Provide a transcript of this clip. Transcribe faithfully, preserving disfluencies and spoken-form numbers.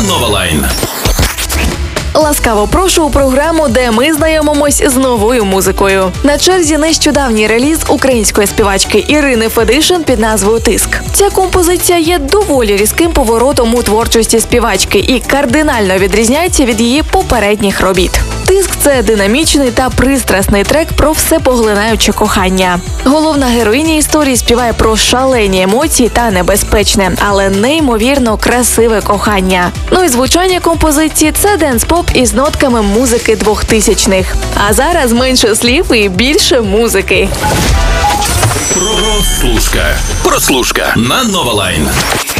Новалайн. Ласкаво прошу у програму, де ми знайомимось з новою музикою. На черзі нещодавній реліз української співачки Ірини Федишин під назвою «Тиск». Ця композиція є доволі різким поворотом у творчості співачки і кардинально відрізняється від її попередніх робіт. «Тиск» – це динамічний та пристрасний трек про всепоглинаюче кохання. Головна героїня історії співає про шалені емоції та небезпечне, але неймовірно красиве кохання. Ну і звучання композиції – це денс-поп із нотками музики двохтисячних. А зараз менше слів і більше музики. Прослушка. Прослушка на Новалайн.